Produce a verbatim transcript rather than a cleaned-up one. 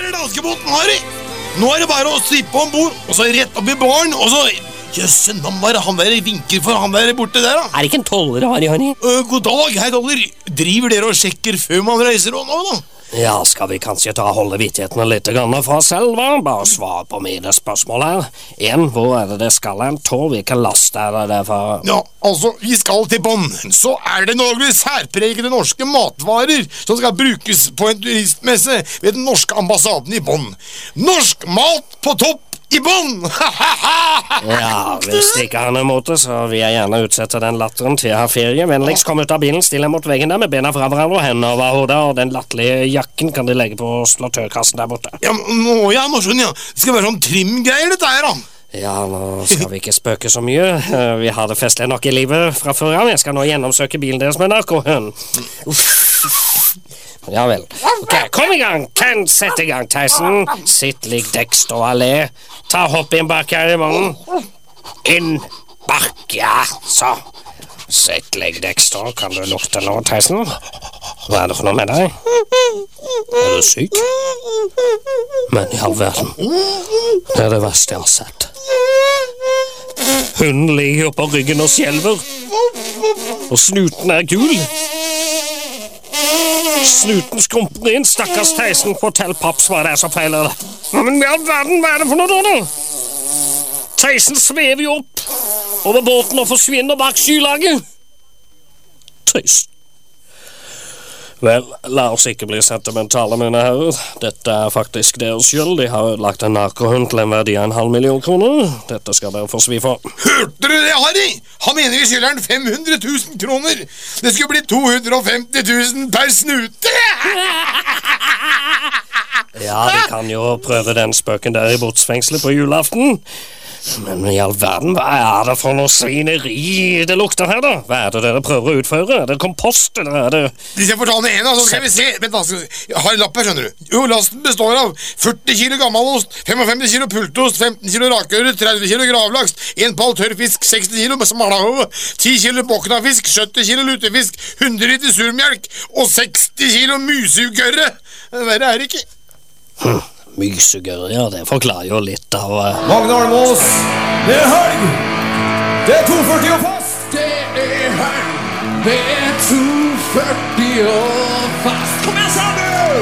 er det danskebåten, Harry. Nå er det bare å slippe ombord, og så rett opp i baren, og så... Jøsse, han der, han der vinker for han der borte der, da. Er det ikke en toller, Harry, Harry? Uh, god dag, hei toller. Driver dere og sjekker før man reiser og nå, da? Ja, skal vi kanskje ta holde vittighetene litt grann fra selv, va? Bare svar på mine spørsmål her. En, hvor er det det skal hen? To, hvilken last er det der for? Ja, altså, vi skal til Bonn. Så er det noen særpregede norske matvarer som skal brukes på en turistmesse ved den norske ambassaden i Bonn. Norsk mat på topp i Bonn! Ja, hvis det ikke har noen måte, så vil jeg gjerne utsette den latteren til jeg har ferie. Vennligst kom ut av bilen, still deg mot veggen der med bena fra hverandre og hendene over hodet, og den latterlige jakken kan de legge på slåtørkassen der borte. Ja, nå, ja, nå skjønner jeg. Det skal være sånn trimgreier dette her, da. Ja, nå skal vi ikke spøke så mye. Vi har det festlig nok i livet fra før av. Jeg skal nå gjennomsøke bilen deres med narkohøn. Ja vel. Ok, kom i gang. Kan sette i gang, Tyson. Sitt, ligg, dekk, stå og le. Ta hopp inn bak her i vognen. Inn, bak, ja, så. Sitt, ligg, dekk, stå. Kan du lukte nå, Tyson? Hva er det for noe med deg? Er du syk? Men i all verden, det er det verste jeg har sett. Hunden ligger på ryggen og skjelver. Og snuten er gul. Snuten skrumper inn, stakkars Tyson. Fortell paps hva det er som feiler det. Men i all verden, hva er det for noe da? Tyson svever jo opp over båten og forsvinner bak skylaget. Tyson. Vel, la oss ikke bli sentimentale, mine herrer. Dette er faktisk deres skyld. De har lagt en narkohund til en verdi av en halv million kroner. Dette skal dere få svi for. Hørte du det, Harry? Han mener vi skylder han fem hundre tusen kroner. Det skulle bli to hundre og femti tusen per snute. Ja, de kan jo prøve den spøken der i båtsfengselet på julaften. Men i all verden, hva er det for noe svineri det lukter her, da? Hva er det dere prøver å utføre? Er det kompost, eller er det... Hvis jeg får ta den ene, så skal vi se. Vent da, jeg har en lapp her, skjønner du. Jo, lasten består av førti kilo gammalost, femtifem kilo pultost, femten kilo rakøre, tretti kilo gravlaks, en pall tørrfisk, seksti kilo med smalahove, ti kilo boknafisk, sytti kilo lutefisk, hundre liter surmjelk og seksti kilo musugørre. Verre er det ikke. Hm. Mysugør, ja, det forklarer jo litt av... Uh... Magne Almås, det er helg! Det er to førti og fast! Det er helg! Det er to førti og fast! Kom igjen, sa du!